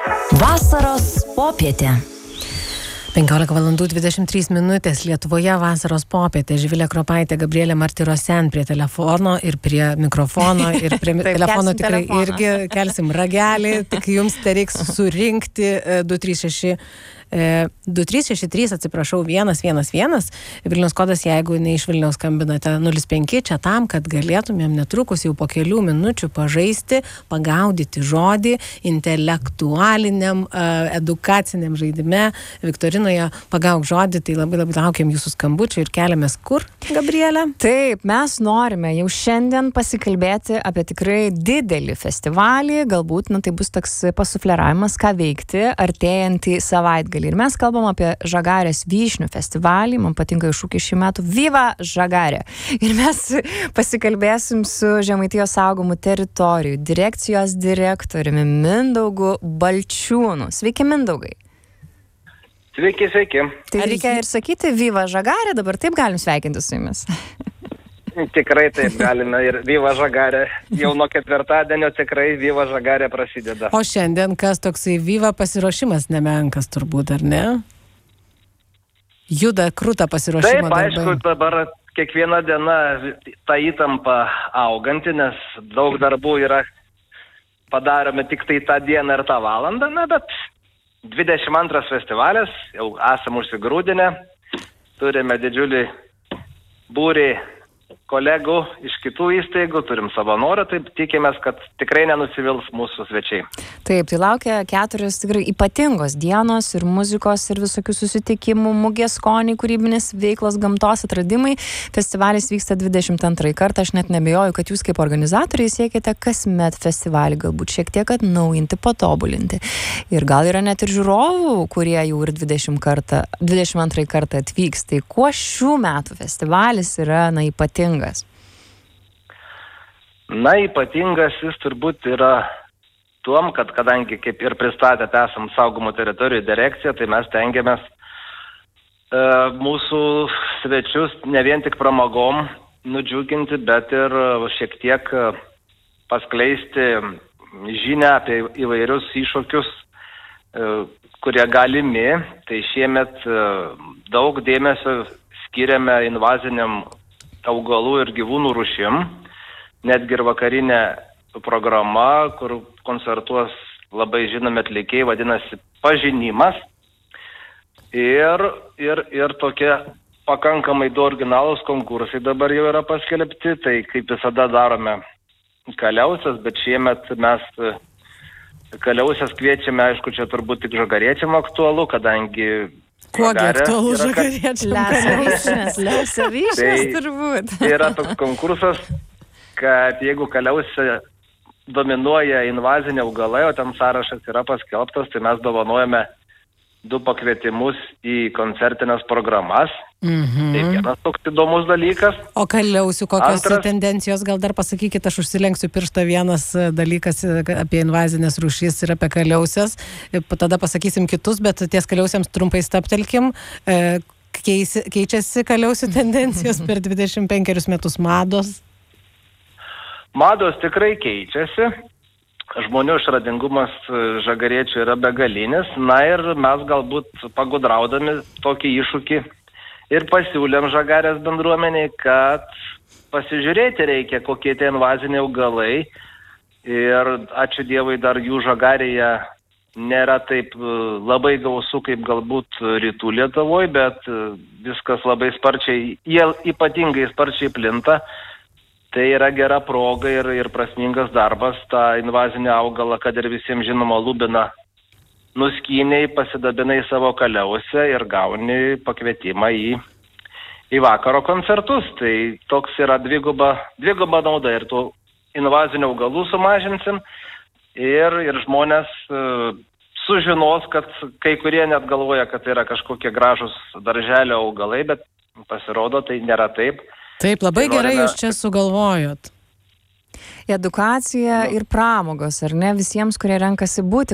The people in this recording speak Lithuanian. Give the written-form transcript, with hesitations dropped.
Vasaros popietė. 15:23 Lietuvoje vasaros popietė. Živilė Kropaitė, Gabrielė Martirosen prie telefono ir prie mikrofono ir prie telefono tikrai irgi kelsim ragelį, tik jums tereiks surinkti 236, atsiprašau, 111. Vilniaus kodas, jeigu ne iš Vilniaus skambinate 05, čia tam, kad galėtumėm netrukus jau po kelių minučių pažaisti, pagaudyti žodį intelektualiniam, edukaciniam žaidime. Viktorinoje pagauk žodį, tai labai laukiam jūsų skambučių ir keliamės kur, Gabrielė? Taip, mes norime jau šiandien pasikalbėti apie tikrai didelį festivalį, galbūt, tai bus toks pasufleravimas, ką veikti artėjantį savaitgalį. Ir mes kalbam apie Žagarės vyšnių festivalį, man patinka šūkis šį metų Viva Žagarė. Ir mes pasikalbėsim su Žemaitijos saugomų teritorijų direkcijos direktoriumi Mindaugu Balčiūnu. Sveiki, Mindaugai. Sveiki. Tai reikia ir sakyti Viva Žagarė, dabar taip galim sveikinti su jumis. Tikrai taip galime ir Viva Žagarė. Jau nuo ketvirtadienio tikrai Viva Žagarė prasideda. O šiandien kas toksai Viva pasiruošimas nemenkas turbūt, ar ne? Juda krūta pasiruošimo darbai. Taip, aišku, dabar kiekviena diena ta įtampa auganti, nes daug darbų yra padaromi tik tai tą dieną ir tą valandą, bet 22 festivalis, jau esam užsigrūdinę, turime didžiulį būrį kolegų iš kitų įstaigų, turim savanorių, taip tikimės, kad tikrai nenusivils mūsų svečiai. Taip, tai laukia 4 tikrai ypatingos dienos ir muzikos ir visokių susitikimų, mugės skoniai, kūrybinės veiklos, gamtos atradimai. Festivalis vyksta 22 kartą, aš net nebejoju, kad jūs kaip organizatoriai siekite kasmet festivalį galbūt šiek tiek atnaujinti, patobulinti. Ir gal yra net ir žiūrovų, kurie jau ir 22 kartą atvyks. Tai kuo šių metų festivalis yra ypatingas? Ypatingas jis turbūt yra tuom, kad kadangi kaip ir pristatėte esam saugomų teritorijų direkciją, tai mes tengiamės mūsų svečius ne vien tik pramogom nudžiuginti, bet ir šiek tiek paskleisti žinią apie įvairius iššūkius, kurie galimi. Tai šiemet daug dėmesio skiriame invaziniam augalų ir gyvūnų rūšim. Netgi ir vakarinė programa, kur koncertuos labai žinomi atlikėjai, vadinasi Pažinimas. Ir tokie pakankamai du originalūs konkursai dabar jau yra paskelbti. Tai kaip visada darome Kaliausias, bet šiemet mes Kaliausias kviečiame, aišku, čia turbūt tik žagariečiam aktualu, kadangi Kuogi aktualu žagariečiam? Liausia vyšnias turbūt. Tai yra toks konkursas, kad jeigu Kaliausia dominuoja invaziniai augalai, o ten sąrašas yra paskelbtas, tai mes dovanojame 2 pakvietimus į koncertinės programas. Tai vienas toks įdomus dalykas. O Kaliausių kokios tendencijos, gal dar pasakykite, aš užsilenksiu pirštą, vienas dalykas apie invazinės rūšis ir apie Kaliausias. Tada pasakysim kitus, bet ties Kaliausiams trumpai staptelkim. Keičiasi Kaliausių tendencijos per 25 metus mados? Mados tikrai keičiasi. Žmonių išradingumas žagariečių yra begalinis. Ir mes galbūt pagudraudami tokį iššūkį ir pasiūlėm Žagarės bendruomeniai, kad pasižiūrėti reikia, kokie tie invaziniai augalai. Ir ačiū Dievui, dar jų Žagarėje nėra taip labai gausu, kaip galbūt rytų Lietuvoje, bet viskas labai sparčiai, jie ypatingai sparčiai plinta. Tai yra gera proga ir prasmingas darbas tą invazinį augalą, kad ir visiems žinoma lubiną nuskyniai, pasidabinai savo Kaliausią ir gauni pakvietimą į vakaro koncertus. Tai toks yra dviguba nauda, ir tų invazinių augalų sumažinsim ir žmonės sužinos, kad kai kurie net galvoja, kad tai yra kažkokie gražus darželio augalai, bet pasirodo tai nėra taip. Taip, labai gerai jūs čia sugalvojot. Edukacija ir pramogos, ar ne, visiems, kurie renkasi būti